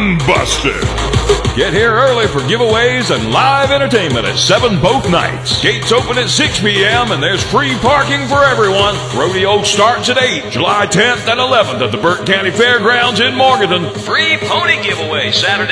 Gunbuster. Get here early for giveaways and live entertainment at 7 both nights. Gates open at 6 p.m. and there's free parking for everyone. Rodeo starts at 8, July 10th and 11th at the Burke County Fairgrounds in Morganton. Free pony giveaway Saturday